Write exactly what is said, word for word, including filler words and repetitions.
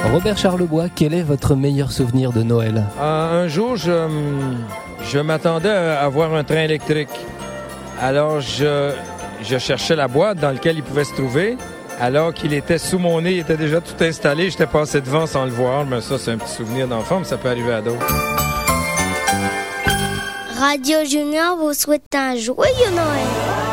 Robert Charlebois, quel est votre meilleur souvenir de Noël? Euh, un jour, je, je m'attendais à avoir un train électrique. Alors, je, je cherchais la boîte dans laquelle il pouvait se trouver. Alors qu'il était sous mon nez, il était déjà tout installé. J'étais passé devant sans le voir. Mais ça, c'est un petit souvenir d'enfant, mais ça peut arriver à d'autres. Radio Junior vous souhaite un joyeux Noël.